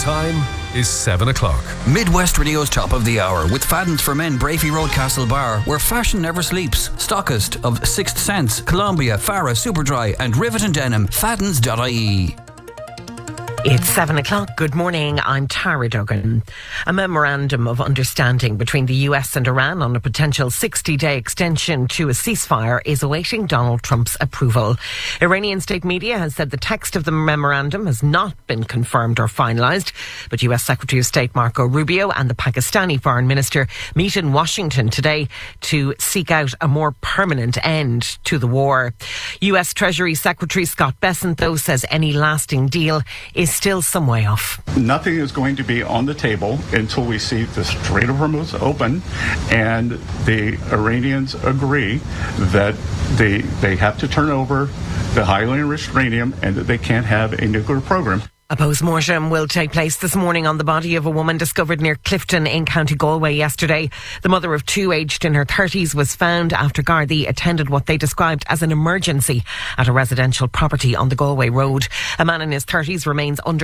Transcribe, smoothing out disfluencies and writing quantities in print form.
time is 7 o'clock. Midwest Radio's Top of the Hour with Fadden's for Men, Brafey Road, Castlebar, where fashion never sleeps. Stockist of Sixth Sense, Columbia, Farah, Superdry and Rivet and Denim. Faddens.ie. It's 7 o'clock. Good morning. I'm Tara Duggan. A memorandum of understanding between the US and Iran on a potential 60-day extension to a ceasefire is awaiting Donald Trump's approval. Iranian state media has said the text of the memorandum has not been confirmed or finalised, but US Secretary of State Marco Rubio and the Pakistani Foreign Minister meet in Washington today to seek out a more permanent end to the war. US Treasury Secretary Scott Bessent, though, says any lasting deal is still some way off. Nothing is going to be on the table until we see the Strait of Hormuz open and the Iranians agree that they have to turn over the highly enriched uranium and that they can't have a nuclear program. A post-mortem will take place this morning on the body of a woman discovered near Clifton in County Galway yesterday. The mother of two aged in her 30s was found after Gardaí attended what they described as an emergency at a residential property on the Galway Road. A man in his 30s remains under